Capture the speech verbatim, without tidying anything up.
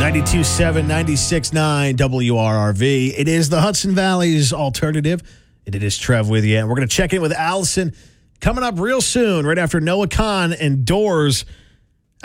ninety-two point seven, ninety-six point nine W R R V. It is the Hudson Valley's alternative. And it is Trev with you. And we're going to check in with Allison coming up real soon, right after Noah Khan and Doors.